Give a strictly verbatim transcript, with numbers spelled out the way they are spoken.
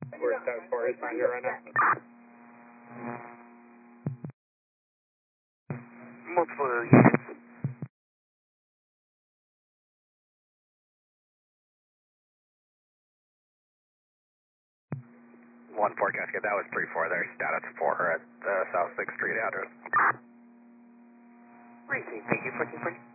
We're South four is fine here right now. Multiple units. One four Cascade, that was three four there. Status for her at the South sixth Street address. Racing, thank you, fourteen forty.